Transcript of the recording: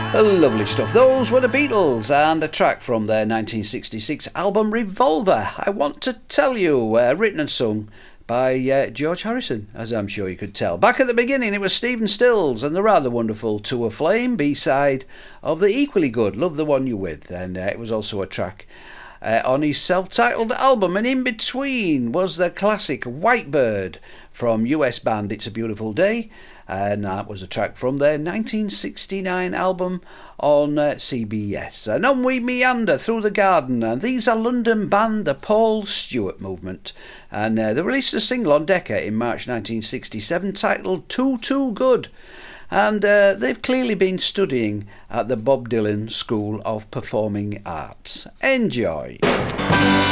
Lovely stuff. Those were the Beatles and a track from their 1966 album Revolver. I Want to Tell You, written and sung by George Harrison, as I'm sure you could tell. Back at the beginning, it was Stephen Stills and the rather wonderful To a Flame, B-side of the equally good Love the One You're With, and it was also a track on his self-titled album. And in between was the classic White Bird from US band It's a Beautiful Day, and that was a track from their 1969 album on CBS. And on we meander through the garden, and these are London band the Paul Stewart Movement, and they released a single on Decca in March 1967 titled Too Good, and they've clearly been studying at the Bob Dylan School of Performing Arts. Enjoy.